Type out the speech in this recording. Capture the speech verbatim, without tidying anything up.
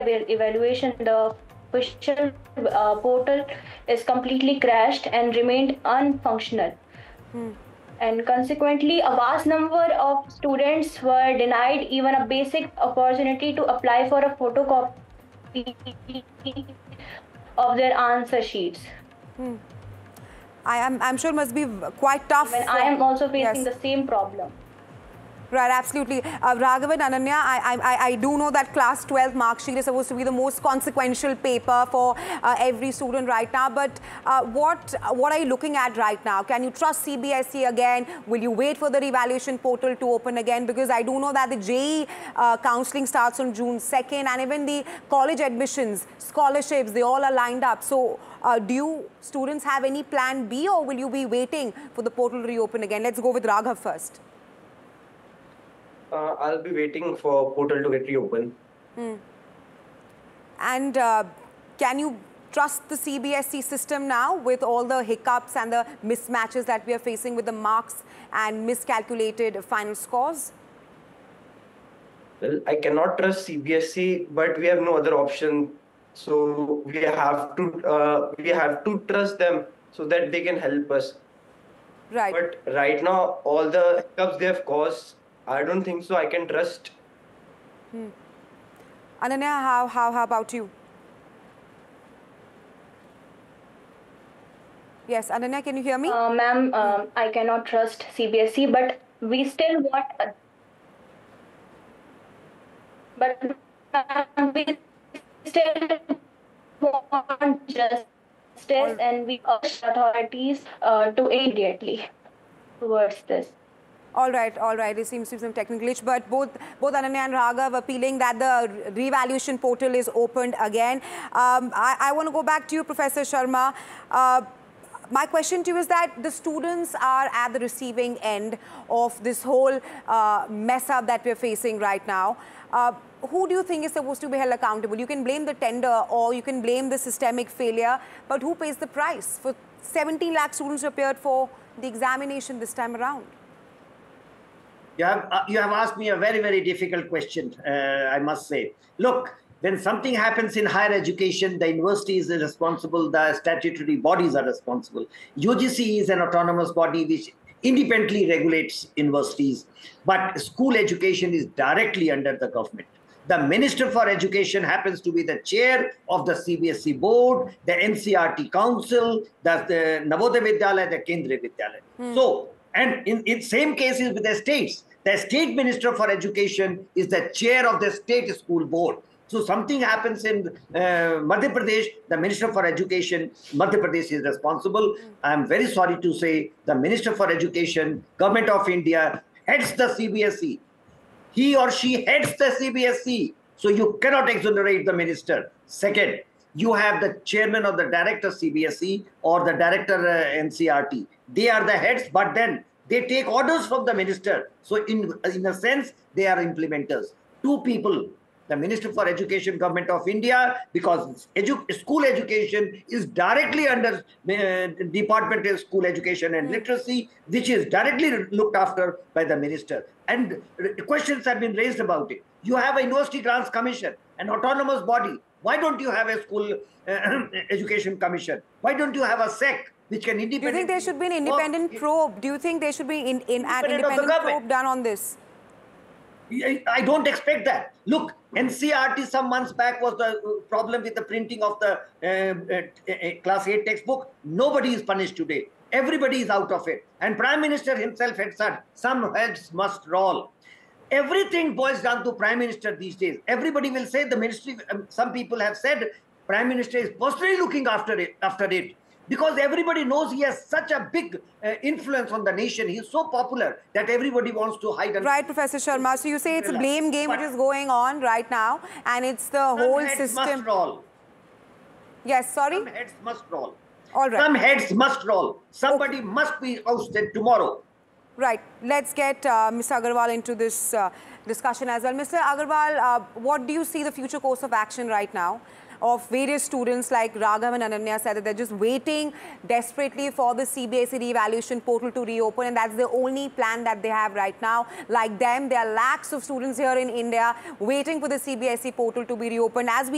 evaluation, the official uh, portal is completely crashed and remained unfunctional. Hmm. And consequently, a vast number of students were denied even a basic opportunity to apply for a photocopy of their answer sheets. I am, I'm sure it must be quite tough. Even I For, am also facing yes. the same problem. Right, absolutely. Uh, Raghavan, Ananya, I, I, I do know that class twelve mark sheet is supposed to be the most consequential paper for uh, every student right now. But uh, what, what are you looking at right now? Can you trust C B S E again? Will you wait for the revaluation portal to open again? Because I do know that the J E E uh, counselling starts on June second, and even the college admissions, scholarships, they all are lined up. So uh, do you students have any plan B, or will you be waiting for the portal to reopen again? Let's go with Raghav first. Uh, I'll be waiting for portal to get reopened. Hmm. And uh, can you trust the C B S E system now with all the hiccups and the mismatches that we are facing with the marks and miscalculated final scores? Well, I cannot trust C B S E, but we have no other option. So we have to uh, we have to trust them so that they can help us. Right. But right now, all the hiccups they have caused, I don't think so I can trust. Hmm. Ananya, how, how, how about you? Yes, Ananya, can you hear me? Uh, Ma'am, um, I cannot trust C B S E, but we still want, but we still want justice, and we urge authorities uh, to immediately towards this. All right, all right. It seems to be some technical glitch, but both both Ananya and Raghav appealing that the revaluation portal is opened again. Um, I, I want to go back to you, Professor Sharma. Uh, my question to you is that the students are at the receiving end of this whole uh, mess up that we're facing right now. Uh, who do you think is supposed to be held accountable? You can blame the tender or you can blame the systemic failure, but who pays the price? For seventeen lakh students appeared for the examination this time around. You have, uh, you have asked me a very, very difficult question, uh, I must say. Look, when something happens in higher education, the university is responsible, the statutory bodies are responsible. U G C is an autonomous body which independently regulates universities, but school education is directly under the government. The Minister for Education happens to be the chair of the C B S E board, the N C R T Council, the, the Navodaya Vidyalaya, the Kendriya Vidyalaya. Hmm. So, and in, in same cases with the states, the state minister for education is the chair of the state school board. So something happens in uh, Madhya Pradesh, the minister for education, Madhya Pradesh is responsible. I am very sorry to say the minister for education, government of India, heads the C B S E. He or she heads the C B S E. So you cannot exonerate the minister. Second, you have the chairman or the director C B S E or the director uh, N C R T. They are the heads, but then they take orders from the minister. So in, in a sense, they are implementers. Two people, the Minister for Education, Government of India, because edu school education is directly under uh, Department of School Education and Literacy, which is directly looked after by the minister. And questions have been raised about it. You have a University Grants Commission, an autonomous body. Why don't you have a School uh, Education Commission? Why don't you have a S E C, which can independently... Do you think there should be an independent probe? Do you think there should be in, in an independent probe done on this? I don't expect that. Look, N C R T some months back was the problem with the printing of the uh, uh, class eight textbook. Nobody is punished today. Everybody is out of it. And Prime Minister himself had said, some heads must roll. Everything boils down to Prime Minister these days. Everybody will say the ministry, um, some people have said, Prime Minister is personally looking after it, after it. Because everybody knows he has such a big uh, influence on the nation. He's so popular that everybody wants to hide. Right, Professor Sharma. So you say it's a blame game but which is going on right now, and it's the whole heads system. Must roll. Yes, sorry? Some heads must roll. All right. Some heads must roll. Somebody okay. must be ousted tomorrow. Right. Let's get uh, Mister Agarwal into this uh, discussion as well. Mister Agarwal, uh, what do you see the future course of action right now? Of various students like Raghav and Ananya said that they're just waiting desperately for the C B S E re-evaluation portal to reopen, and that's the only plan that they have right now. Like them, there are lakhs of students here in India waiting for the C B S E portal to be reopened. As we